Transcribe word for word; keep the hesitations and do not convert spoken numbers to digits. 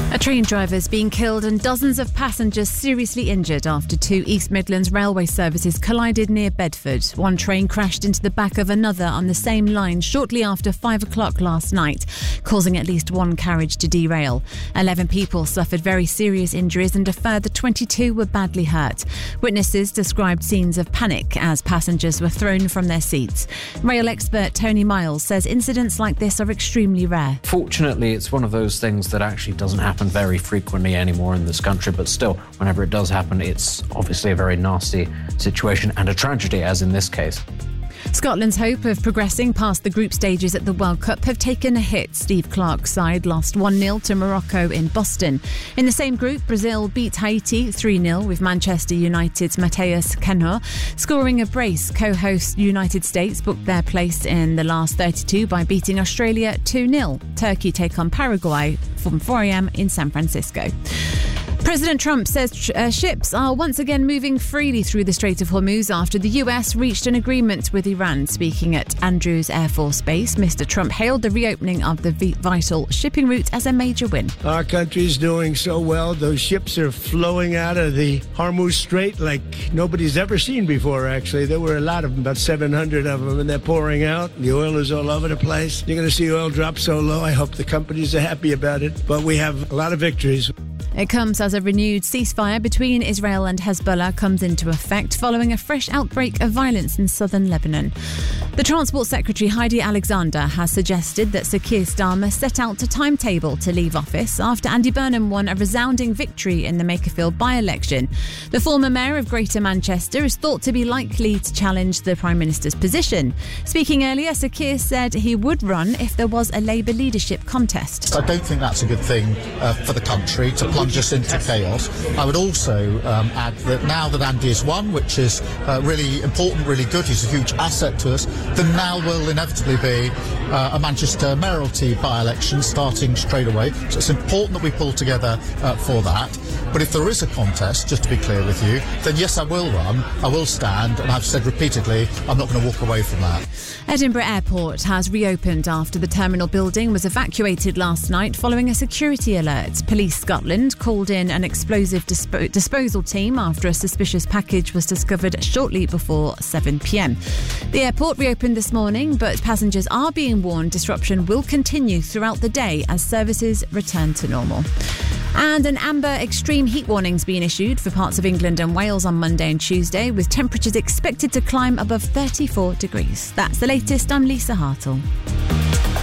A train driver's been killed and dozens of passengers seriously injured after two East Midlands railway services collided near Bedford. One train crashed into the back of another on the same line shortly after five o'clock last night, causing at least one carriage to derail. Eleven people suffered very serious injuries and a further twenty-two were badly hurt. Witnesses described scenes of panic as passengers were thrown from their seats. Rail expert Tony Miles says incidents like this are extremely rare. Fortunately, it's one of those things that actually doesn't happen very frequently anymore in this country, but still, whenever it does happen, it's obviously a very nasty situation and a tragedy, as in this case. Scotland's hope of progressing past the group stages at the World Cup have taken a hit. Steve Clarke's side lost one nil to Morocco in Boston. In the same group, Brazil beat Haiti three nil with Manchester United's Matheus Cunha scoring a brace. Co-host United States booked their place in the last thirty-two by beating Australia two nil. Turkey take on Paraguay from four a.m. in San Francisco. President Trump says uh, ships are once again moving freely through the Strait of Hormuz after the U S reached an agreement with Iran. Speaking at Andrews Air Force Base, Mister Trump hailed the reopening of the vital shipping route as a major win. Our country's doing so well. Those ships are flowing out of the Hormuz Strait like nobody's ever seen before, actually. There were a lot of them, about seven hundred of them, and they're pouring out. The oil is all over the place. You're going to see oil drop so low. I hope the companies are happy about it. But we have a lot of victories. It comes as a renewed ceasefire between Israel and Hezbollah comes into effect following a fresh outbreak of violence in southern Lebanon. The Transport Secretary Heidi Alexander has suggested that Sir Keir Starmer set out a timetable to leave office after Andy Burnham won a resounding victory in the Makerfield by-election. The former mayor of Greater Manchester is thought to be likely to challenge the Prime Minister's position. Speaking earlier, Sir Keir said he would run if there was a Labour leadership contest. I don't think that's a good thing uh, for the country to plunge us into chaos. I would also um, add that now that Andy has won, which is uh, really important, really good, he's a huge asset to us, then now will inevitably be uh, a Manchester mayoralty by-election starting straight away. So it's important that we pull together uh, for that. But if there is a contest, just to be clear with you, then yes, I will run, I will stand, and I've said repeatedly, I'm not going to walk away from that. Edinburgh Airport has reopened after the terminal building was evacuated last night following a security alert. Police Scotland called in an explosive dispo- disposal team after a suspicious package was discovered shortly before seven p.m. The airport reopened this morning, but passengers are being warned disruption will continue throughout the day as services return to normal. And an amber extreme heat warning's been issued for parts of England and Wales on Monday and Tuesday, with temperatures expected to climb above thirty-four degrees. That's the latest. I'm Lisa Hartle.